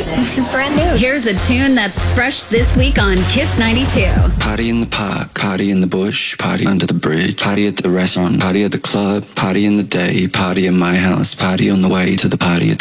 This is brand new. Here's a tune that's fresh this week on Kiss 92. Party in the park, party in the bush, party under the bridge, party at the restaurant, party at the club, party in the day, party in my house, party on the way to the party at the